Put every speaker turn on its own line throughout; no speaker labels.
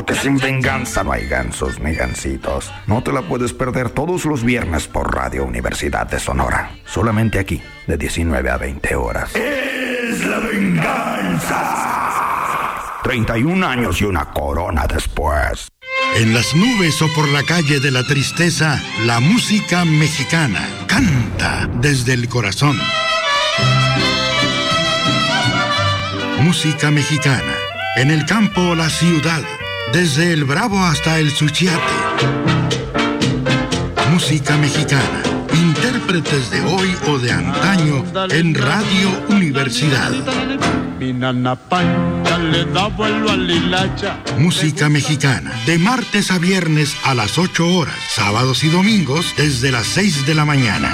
porque sin venganza no hay gansos ni gansitos. No te la puedes perder todos los viernes por Radio Universidad de Sonora. Solamente aquí, de 19 a 20 horas. ¡Es la venganza! 31 años y una corona después.
En las nubes o por la calle de la tristeza, la música mexicana canta desde el corazón. Música mexicana, en el campo o la ciudad, desde el Bravo hasta el Suchiate. Música mexicana, intérpretes de hoy o de antaño en Radio Universidad. Música mexicana, de martes a viernes a las 8 horas, sábados y domingos desde las 6 de la mañana.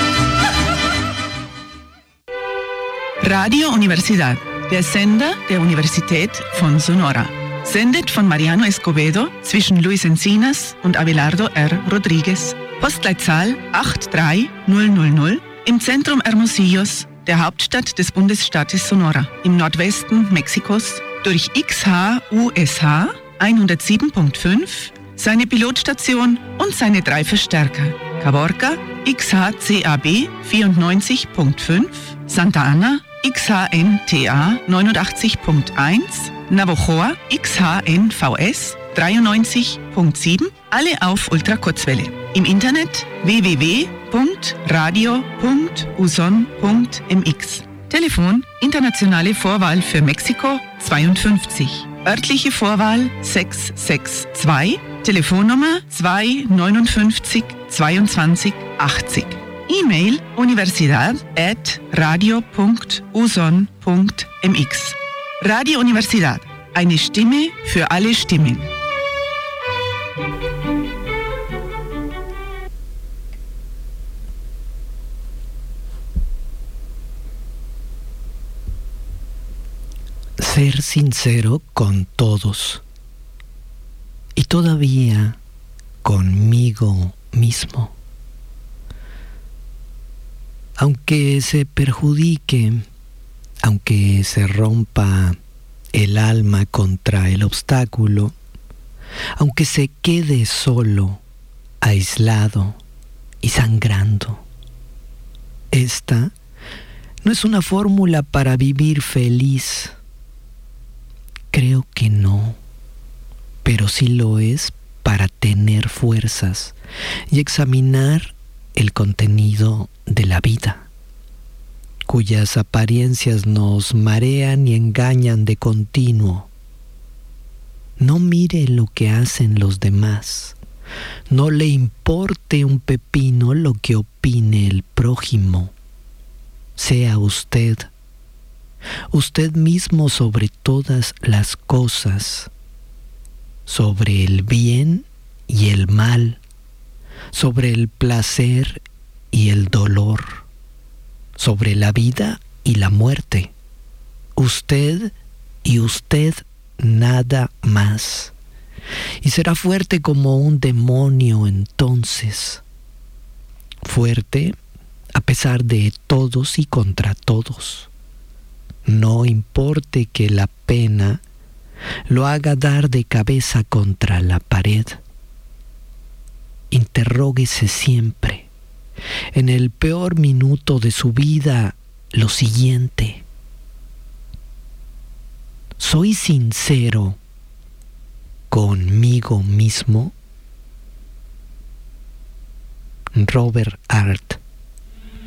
Radio Universidad, der Sender der Universität von Sonora. Sendet von Mariano Escobedo zwischen Luis Encinas und Abelardo R. Rodriguez. Postleitzahl 83000 im Zentrum Hermosillos, der Hauptstadt des Bundesstaates Sonora, im Nordwesten Mexikos, durch XHUSH 107.5, seine Pilotstation und seine 3 Verstärker. Caborca, XHCAB 94.5, Santa Ana, XHNTA 89.1, Navojoa, XHNVS 93.7, alle auf Ultrakurzwelle. Im Internet www.radio.uson.mx. Telefon internationale Vorwahl für Mexiko 52, örtliche Vorwahl 662, Telefonnummer 259 22 80. E-Mail universidad@radio.uson.mx. Radio Universidad, eine Stimme für alle Stimmen.
Ser sincero con todos y todavía conmigo mismo. Aunque se perjudique, aunque se rompa el alma contra el obstáculo, aunque se quede solo, aislado y sangrando. Esta no es una fórmula para vivir feliz. Creo que no, pero sí lo es para tener fuerzas y examinar el contenido de la vida, cuyas apariencias nos marean y engañan de continuo. No mire lo que hacen los demás, no le importe un pepino lo que opine el prójimo. Sea usted mismo sobre todas las cosas, sobre el bien y el mal, sobre el placer y el dolor, sobre la vida y la muerte. Usted y usted nada más. Y será fuerte como un demonio entonces. Fuerte a pesar de todos y contra todos. No importe que la pena lo haga dar de cabeza contra la pared. Interróguese siempre, en el peor minuto de su vida, lo siguiente: ¿soy sincero conmigo mismo? Robert Hart.